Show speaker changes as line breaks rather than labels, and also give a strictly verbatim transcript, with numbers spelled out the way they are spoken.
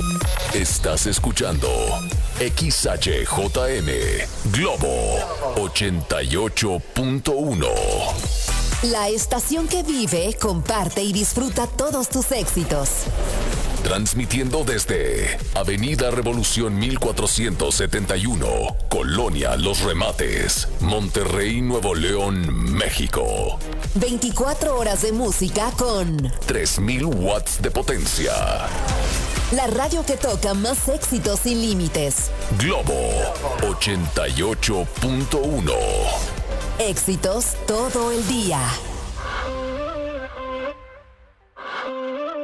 Estás escuchando X H J M Globo ochenta y ocho punto uno.
La estación que vive, comparte y disfruta todos tus éxitos.
Transmitiendo desde Avenida Revolución mil cuatrocientos setenta y uno, Colonia Los Remates, Monterrey, Nuevo León, México.
veinticuatro horas de música con
tres mil watts de potencia.
La radio que toca más éxitos sin límites.
Globo ochenta y ocho punto uno.
Éxitos todo el día.